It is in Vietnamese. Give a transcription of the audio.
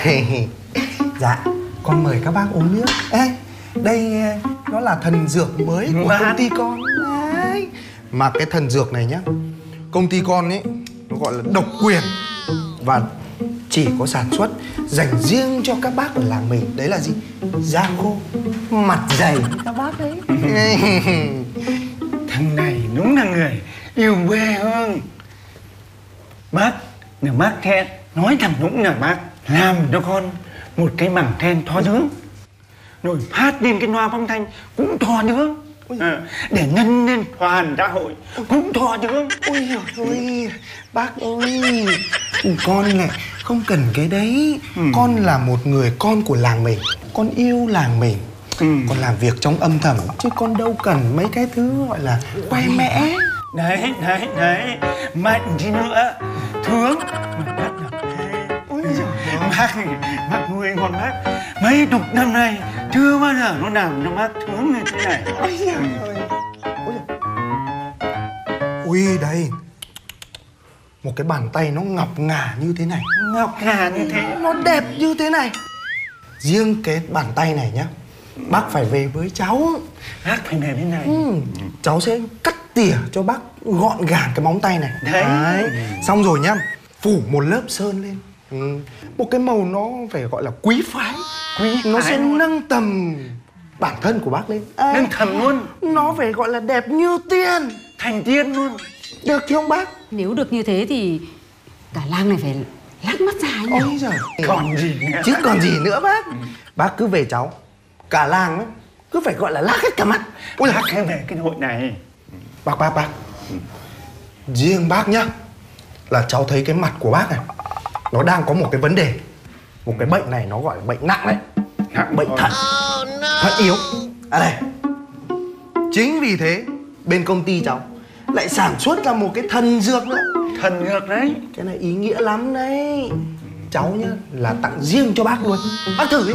Dạ, con mời các bác uống nước. Ê, đây nó là thần dược mới của công ty con đấy. Mà cái thần dược này nhá, công ty con ấy nó gọi là độc quyền và chỉ có sản xuất dành riêng cho các bác ở làng mình. Đấy là gì? Da khô, mặt dày các bác đấy. Thằng này đúng là người yêu quê hương. Bác, nếu bác thẹn nói thẳng đúng là bác làm cho con một cái mảng then thò nướng, rồi phát lên cái loa phóng thanh cũng thò nướng, để nhân lên toàn xã hội cũng thò nướng. Ôi giời ơi, bác ơi, con này không cần cái đấy. Con là một người con của làng mình, con yêu làng mình. Con làm việc trong âm thầm chứ con đâu cần mấy cái thứ gọi là khoe mẽ. Đấy, mạnh gì nữa, thương mà bác làm thế. Ôi giời, Bác nuôi con bác mấy chục năm nay chưa bao giờ nó làm cho bác thương như thế này. ôi giời ơi. Ui đây, một cái bàn tay nó ngọc ngà như thế này, Ngọc ngà như thế, nó đẹp như thế này. Riêng cái bàn tay này nhá, bác phải về với cháu. bác phải về bên này. Cháu sẽ cắt tỉa cho bác gọn gàng cái móng tay này. Đấy. Xong rồi nhá, phủ một lớp sơn lên. Một cái màu nó phải gọi là quý phái. Nó sẽ luôn. nâng tầm bản thân của bác lên. Nâng tầm luôn, Nó phải gọi là đẹp như tiên. thành tiên luôn. Được không bác? Nếu được như thế thì cả làng này phải lắc mắt ra nhỉ? Ôi giời, Còn gì nữa. chứ còn gì nữa bác. Bác cứ về cháu, cả làng ấy cứ phải gọi là lác hết cả mặt. Ôi Bác hãy về cái hội này. Bác riêng bác nhá, là cháu thấy cái mặt của bác này nó đang có một cái vấn đề. Một cái bệnh này nó gọi là bệnh nặng đấy. Bệnh thận. Thận yếu. À đây, chính vì thế bên công ty cháu lại sản xuất ra một cái thần dược nữa. Thần ngược đấy. Cái này ý nghĩa lắm đấy. Cháu nhá là tặng riêng cho bác luôn. Bác thử đi.